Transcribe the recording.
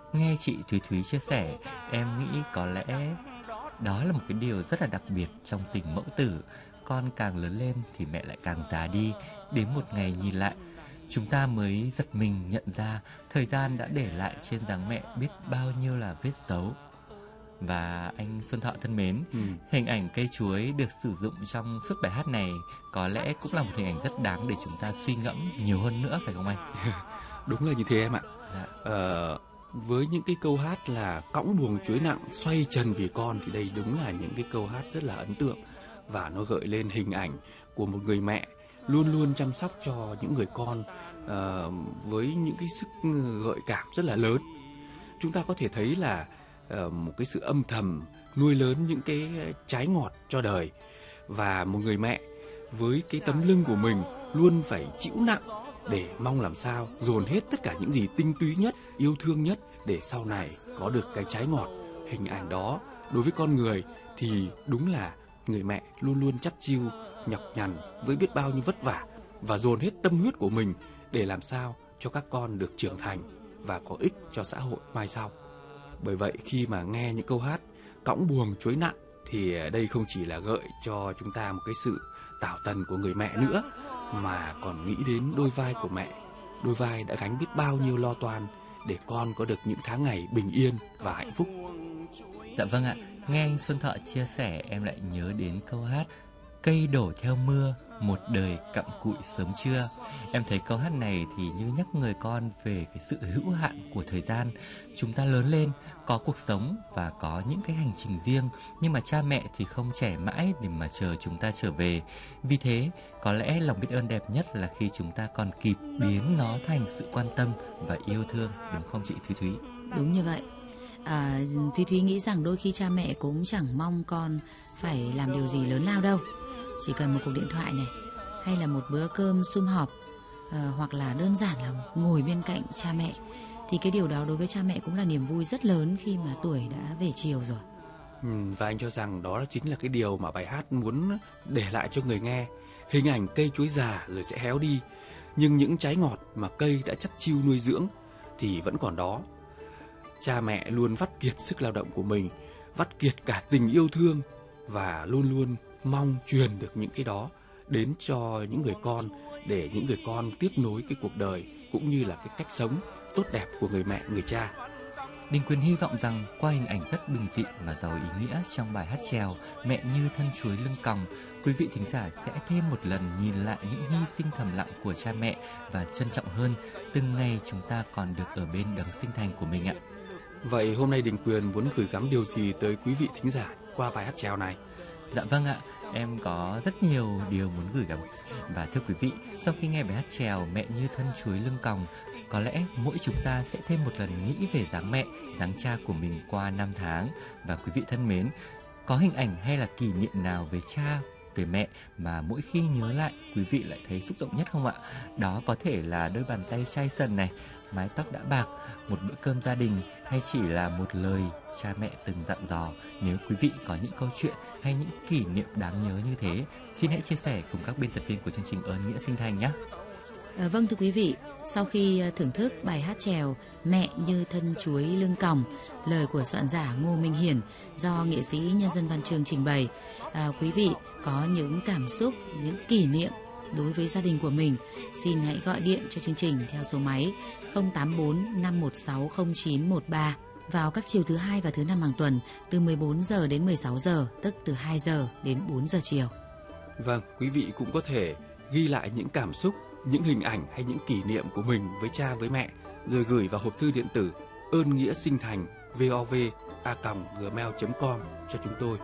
Nghe chị Thúy Thúy chia sẻ, em nghĩ có lẽ đó là một cái điều rất là đặc biệt trong tình mẫu tử. Con càng lớn lên thì mẹ lại càng già đi. Đến một ngày nhìn lại, chúng ta mới giật mình nhận ra thời gian đã để lại trên dáng mẹ biết bao nhiêu là vết dấu. Và anh Xuân Thọ thân mến, hình ảnh cây chuối được sử dụng trong suốt bài hát này có lẽ cũng là một hình ảnh rất đáng để chúng ta suy ngẫm nhiều hơn nữa, phải không anh? Đúng là như thế em ạ. Dạ. Với những cái câu hát là cõng buồng chuối nặng, xoay trần vì con, thì đây đúng là những cái câu hát rất là ấn tượng. Và nó gợi lên hình ảnh của một người mẹ luôn luôn chăm sóc cho những người con với những cái sức gợi cảm rất là lớn. Chúng ta có thể thấy là một cái sự âm thầm nuôi lớn những cái trái ngọt cho đời. Và một người mẹ với cái tấm lưng của mình luôn phải chịu nặng để mong làm sao dồn hết tất cả những gì tinh túy nhất, yêu thương nhất để sau này có được cái trái ngọt. Hình ảnh đó đối với con người thì đúng là người mẹ luôn luôn chắt chiu, nhọc nhằn với biết bao nhiêu vất vả và dồn hết tâm huyết của mình để làm sao cho các con được trưởng thành và có ích cho xã hội mai sau. Bởi vậy khi mà nghe những câu hát cõng buồng chuối nặng thì đây không chỉ là gợi cho chúng ta một cái sự tảo tần của người mẹ nữa, mà còn nghĩ đến đôi vai của mẹ, đôi vai đã gánh biết bao nhiêu lo toan để con có được những tháng ngày bình yên và hạnh phúc. Dạ vâng ạ, nghe anh Xuân Thọ chia sẻ em lại nhớ đến câu hát cây đổ theo mưa, một đời cặm cụi sớm trưa. Em thấy câu hát này thì như nhắc người con về cái sự hữu hạn của thời gian. Chúng ta lớn lên, có cuộc sống và có những cái hành trình riêng, nhưng mà cha mẹ thì không trẻ mãi để mà chờ chúng ta trở về. Vì thế, có lẽ lòng biết ơn đẹp nhất là khi chúng ta còn kịp biến nó thành sự quan tâm và yêu thương, đúng không chị Thúy Thúy? Đúng như vậy. Thúy Thúy nghĩ rằng đôi khi cha mẹ cũng chẳng mong con phải làm điều gì lớn lao đâu. Chỉ cần một cuộc điện thoại này, hay là một bữa cơm sum họp, hoặc là đơn giản là ngồi bên cạnh cha mẹ, thì cái điều đó đối với cha mẹ cũng là niềm vui rất lớn khi mà tuổi đã về chiều rồi. Và anh cho rằng đó chính là cái điều mà bài hát muốn để lại cho người nghe. Hình ảnh cây chuối già rồi sẽ héo đi, nhưng những trái ngọt mà cây đã chắt chiu nuôi dưỡng thì vẫn còn đó. Cha mẹ luôn vắt kiệt sức lao động của mình, vắt kiệt cả tình yêu thương, và luôn luôn mong truyền được những cái đó đến cho những người con, để những người con tiếp nối cái cuộc đời cũng như là cái cách sống tốt đẹp của người mẹ, người cha. Đình Quyền hy vọng rằng qua hình ảnh rất bình dị mà giàu ý nghĩa trong bài hát chèo Mẹ như thân chuối lưng còng, quý vị thính giả sẽ thêm một lần nhìn lại những hy sinh thầm lặng của cha mẹ và trân trọng hơn từng ngày chúng ta còn được ở bên đấng sinh thành của mình ạ. Vậy hôm nay Đình Quyền muốn gửi gắm điều gì tới quý vị thính giả qua bài hát chèo này? Dạ vâng ạ, em có rất nhiều điều muốn gửi gắm. Và thưa quý vị, sau khi nghe bài hát chèo Mẹ như thân chuối lưng còng, có lẽ mỗi chúng ta sẽ thêm một lần nghĩ về dáng mẹ, dáng cha của mình qua năm tháng. Và quý vị thân mến, có hình ảnh hay là kỷ niệm nào về cha, về mẹ mà mỗi khi nhớ lại quý vị lại thấy xúc động nhất không ạ? Đó có thể là đôi bàn tay chai sần này, mái tóc đã bạc, một bữa cơm gia đình, hay chỉ là một lời cha mẹ từng dặn dò. Nếu quý vị có những câu chuyện hay những kỷ niệm đáng nhớ như thế, xin hãy chia sẻ cùng các biên tập viên của chương trình Ơn Nghĩa Sinh Thành nhé. Vâng thưa quý vị, sau khi thưởng thức bài hát chèo Mẹ như thân chuối lưng còng, lời của soạn giả Ngô Minh Hiển do nghệ sĩ Nhân dân Văn Chương trình bày, quý vị có những cảm xúc, những kỷ niệm đối với gia đình của mình, xin hãy gọi điện cho chương trình theo số máy 084 516 0913 vào các chiều thứ hai và thứ năm hàng tuần từ 14 giờ đến 16 giờ, tức từ 2 giờ đến 4 giờ chiều. Vâng, quý vị cũng có thể ghi lại những cảm xúc, những hình ảnh hay những kỷ niệm của mình với cha với mẹ, rồi gửi vào hộp thư điện tử ơn nghĩa sinh thành vov@gmail.com cho chúng tôi.